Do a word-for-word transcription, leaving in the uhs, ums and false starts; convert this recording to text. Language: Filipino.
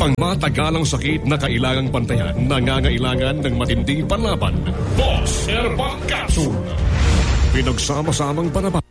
ang matagalang sakit na kailangang pantayan, nangangailangan ng matinding panlaban. Boss Herbal Capsule. Pinagsama-samang panaba.